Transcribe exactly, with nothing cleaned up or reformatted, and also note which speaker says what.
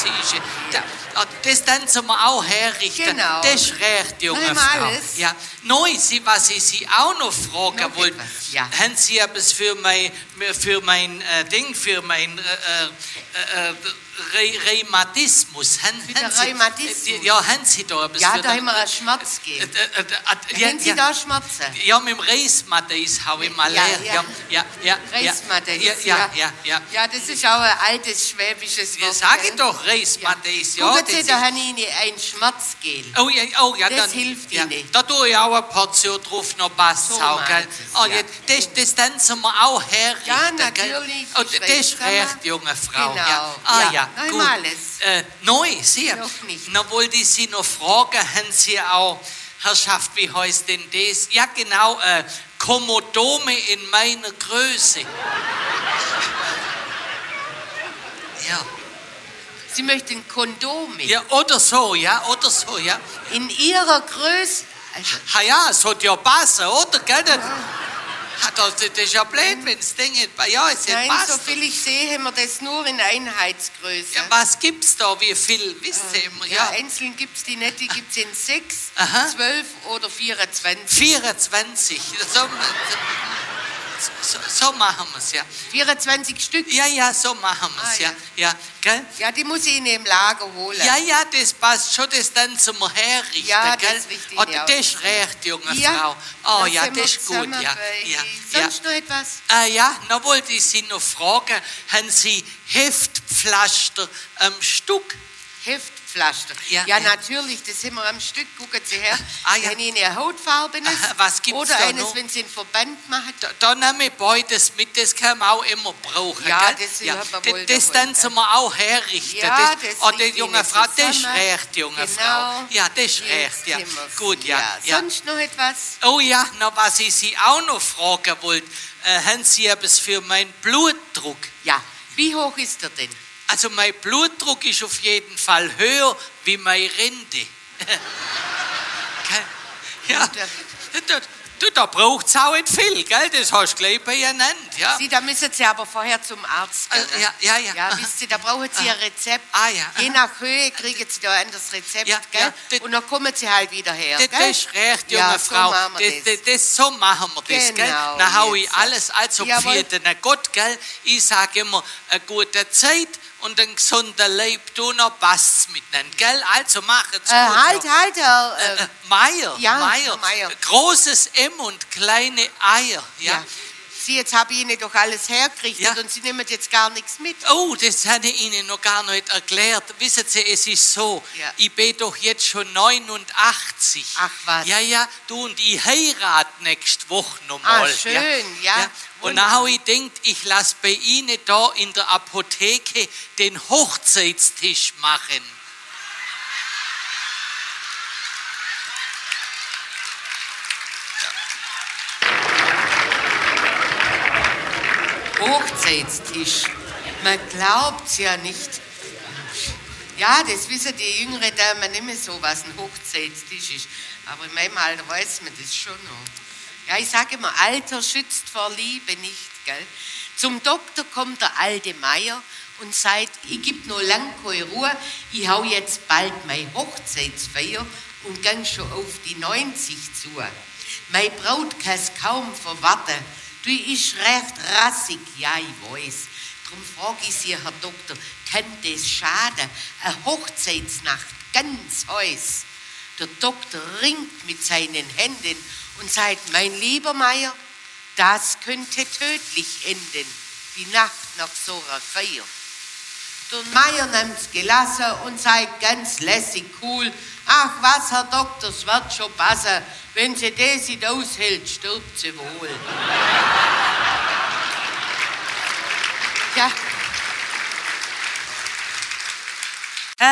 Speaker 1: sie ist. Da, das dann zum wir auch herrichten.
Speaker 2: Genau.
Speaker 1: Das ist recht, junge
Speaker 2: Nein,
Speaker 1: Frau.
Speaker 2: alles.
Speaker 1: Ja. Neu, sie, was ich Sie auch noch fragen
Speaker 2: Noch
Speaker 1: wollte,
Speaker 2: etwas, ja.
Speaker 1: haben Sie etwas für mein, für mein äh, Ding, für mein äh, äh, äh, Re Rheumatismus? Haben,
Speaker 2: Für den
Speaker 1: haben Sie,
Speaker 2: Rheumatismus?
Speaker 1: äh, ja, haben Sie da etwas
Speaker 2: Ja,
Speaker 1: für
Speaker 2: da
Speaker 1: den-
Speaker 2: haben wir ein Schmerz
Speaker 1: Äh,
Speaker 2: gegeben.
Speaker 1: äh, äh, äh,
Speaker 2: Haben Sie
Speaker 1: ja,
Speaker 2: da Schmerzen?
Speaker 1: ja, mit dem Reismatis habe ich mal
Speaker 2: Ja,
Speaker 1: leer.
Speaker 2: ja.
Speaker 1: Ja, ja, ja.
Speaker 2: Reismatis,
Speaker 1: ja. Ja, ja, ja.
Speaker 2: Ja, das ist auch ein altes schwäbisches
Speaker 1: Ja,
Speaker 2: Wort.
Speaker 1: sag ich
Speaker 2: gell?
Speaker 1: doch, Reismatis. Ja,
Speaker 2: Gucken
Speaker 1: das
Speaker 2: Sie,
Speaker 1: ist-
Speaker 2: da habe ich Ihnen ein Schmerzgel.
Speaker 1: Oh ja, oh ja,
Speaker 2: Das
Speaker 1: dann,
Speaker 2: hilft
Speaker 1: ja,
Speaker 2: Ihnen.
Speaker 1: Da tue ich auch eine Portion drauf, noch passt
Speaker 2: So
Speaker 1: auch,
Speaker 2: meint
Speaker 1: gell?
Speaker 2: es,
Speaker 1: Oh,
Speaker 2: ja.
Speaker 1: ja, das, das dann sind wir auch herrichten,
Speaker 2: Ja,
Speaker 1: gell?
Speaker 2: natürlich,
Speaker 1: Oh,
Speaker 2: ist
Speaker 1: das
Speaker 2: recht,
Speaker 1: ist
Speaker 2: kann man-
Speaker 1: recht, junge Frau.
Speaker 2: Genau,
Speaker 1: Ja. Ah
Speaker 2: ja.
Speaker 1: ja,
Speaker 2: Noch
Speaker 1: gut.
Speaker 2: immer alles.
Speaker 1: Äh, neu, sehr.
Speaker 2: Noch nicht.
Speaker 1: Na, wollte ich Sie noch fragen, haben Sie auch, Herrschaft, wie heißt denn das? Ja, genau, äh, Komodome in meiner Größe. Ja.
Speaker 2: Sie möchten Kondome.
Speaker 1: Ja, oder so, ja, oder so, ja.
Speaker 2: In Ihrer Größe. Also,
Speaker 1: Ha ja, es hat ja passen, oder? Gell? Das, ha, das, das ist ja blöd, wenn das Ding nicht, ja, es
Speaker 2: nein,
Speaker 1: passt.
Speaker 2: so viel ich sehe, haben wir das nur in Einheitsgröße.
Speaker 1: Ja, was gibt's da, wie viel, wisst ihr immer,
Speaker 2: Ja,
Speaker 1: ja.
Speaker 2: einzeln gibt es die nicht, die gibt es in sechs,
Speaker 1: Aha.
Speaker 2: zwölf oder vierundzwanzig.
Speaker 1: vierundzwanzig, so, so, so machen wir's, ja.
Speaker 2: vierundzwanzig Stück.
Speaker 1: Ja, ja, so machen wir's,
Speaker 2: Ah,
Speaker 1: ja.
Speaker 2: ja.
Speaker 1: Ja, gell?
Speaker 2: Ja, die muss ich Ihnen im Lager holen.
Speaker 1: Ja, ja, das passt schon, das dann zum Herrichten,
Speaker 2: Ja,
Speaker 1: gell?
Speaker 2: das richte ich
Speaker 1: Oh,
Speaker 2: Ihnen
Speaker 1: das ist recht, junge
Speaker 2: Ja,
Speaker 1: Frau. Oh
Speaker 2: da
Speaker 1: ja,
Speaker 2: sind wir
Speaker 1: das ist gut,
Speaker 2: zusammen
Speaker 1: ja.
Speaker 2: bei-
Speaker 1: ja, ja.
Speaker 2: Sonst noch etwas?
Speaker 1: Ah ja, da wollte ich Sie noch fragen, haben Sie Heftpflaster am Stück?
Speaker 2: Heftpflaster.
Speaker 1: Ja,
Speaker 2: Ja,
Speaker 1: ja.
Speaker 2: natürlich, das haben wir am Stück. Gucken Sie her.
Speaker 1: Ah, ja.
Speaker 2: Wenn Ihnen ein hautfarbenes
Speaker 1: Aha, was gibt's
Speaker 2: oder
Speaker 1: da
Speaker 2: eines,
Speaker 1: noch?
Speaker 2: wenn Sie einen Verband machen.
Speaker 1: Da, da nehme ich beides mit, das kann man auch immer brauchen.
Speaker 2: Ja,
Speaker 1: gell?
Speaker 2: das hat man wohl
Speaker 1: das, das
Speaker 2: davon,
Speaker 1: dann zum wir auch herrichten.
Speaker 2: Ja,
Speaker 1: das,
Speaker 2: das
Speaker 1: oh, die
Speaker 2: richte ich
Speaker 1: junge
Speaker 2: Ihnen
Speaker 1: Frau, das ist
Speaker 2: zusammen.
Speaker 1: recht, junge
Speaker 2: Genau.
Speaker 1: Frau. Ja, das ist
Speaker 2: Jetzt
Speaker 1: recht. Ja.
Speaker 2: sind wir's.
Speaker 1: Gut, ja. ja.
Speaker 2: Sonst noch etwas?
Speaker 1: Oh ja, noch was ich Sie auch noch fragen wollte. Äh, haben Sie etwas für meinen Blutdruck?
Speaker 2: Ja. Wie hoch ist er denn?
Speaker 1: Also mein Blutdruck ist auf jeden Fall höher wie meine Rente. Gell? Ja, da, da, da braucht es auch nicht viel, gell? Das hast du gleich benannt. Ja.
Speaker 2: Sie, da müssen Sie aber vorher zum Arzt gehen.
Speaker 1: Also, ja, ja, ja.
Speaker 2: Ja,
Speaker 1: Aha.
Speaker 2: wisst Sie, da brauchen Sie ein Rezept.
Speaker 1: Ah, ja,
Speaker 2: Je
Speaker 1: aha.
Speaker 2: nach Höhe kriegen Sie da ein anderes Rezept,
Speaker 1: Ja,
Speaker 2: gell?
Speaker 1: ja, das-
Speaker 2: Und dann kommen Sie halt wieder her,
Speaker 1: Das,
Speaker 2: gell?
Speaker 1: das ist recht, junge
Speaker 2: Ja, so
Speaker 1: Frau.
Speaker 2: machen wir
Speaker 1: das,
Speaker 2: das.
Speaker 1: das, das, so machen wir das, gell?
Speaker 2: Genau,
Speaker 1: Dann hau ich
Speaker 2: jetzt.
Speaker 1: alles, also
Speaker 2: Jawohl.
Speaker 1: für den Gott, gell? Ich sage immer, eine gute Zeit und ein gesunder Leib, du noch passt's miteinander, gell? Also machen's
Speaker 2: Äh,
Speaker 1: gut.
Speaker 2: halt,
Speaker 1: ja.
Speaker 2: halt, Herr, äh,
Speaker 1: Äh, Meier,
Speaker 2: Ja,
Speaker 1: Meier.
Speaker 2: Meier.
Speaker 1: Großes M und kleine Eier, ja.
Speaker 2: ja. Sie, jetzt habe ich Ihnen doch alles hergerichtet
Speaker 1: Ja.
Speaker 2: und Sie nehmen jetzt gar nichts mit.
Speaker 1: Oh, das habe ich Ihnen noch gar nicht erklärt. Wissen Sie, es ist so,
Speaker 2: Ja.
Speaker 1: ich bin doch jetzt schon neunundachtzig.
Speaker 2: Ach, was.
Speaker 1: Ja, ja, du und ich heirate nächste Woche
Speaker 2: Ah,
Speaker 1: nochmal.
Speaker 2: schön, ja.
Speaker 1: Und
Speaker 2: Wunderbar.
Speaker 1: dann habe ich gedacht, ich lasse bei Ihnen da in der Apotheke den Hochzeitstisch machen.
Speaker 2: Hochzeitstisch. Man glaubt's ja nicht. Ja, das wissen die jüngere Damen nicht mehr so, was ein Hochzeitstisch ist. Aber in meinem Alter weiß man das schon noch. Ja, ich sage immer, Alter schützt vor Liebe nicht, gell? Zum Doktor kommt der alte Meier und sagt, ich gebe noch lang keine Ruhe, ich hau jetzt bald meine Hochzeitsfeier und gang schon auf die neunzig zu. Meine Braut kann's kaum verwarten. Du ist recht rassig, ja, ich weiß. Drum frage ich Sie, Herr Doktor, kann das schaden? Eine Hochzeitsnacht, ganz heiß. Der Doktor ringt mit seinen Händen und sagt, mein lieber Meier, das könnte tödlich enden, die Nacht nach so einer Feier. Der Meier nimmt's gelassen und sagt ganz lässig cool, ach was, Herr Doktor, es wird schon passen, wenn sie das nicht aushält, stirbt sie wohl. Ja,